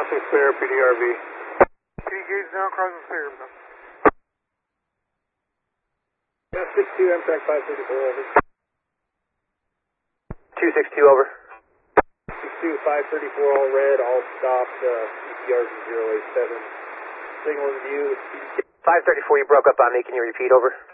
Crossing Spare, PDRV. Can you gauge now, crossing Spare? Yeah, 62, Amtrak 534, over. 262, over. 62, 534, all red, all stopped, ECRs 087. Signal in view. 534, you broke up on me, can you repeat, over?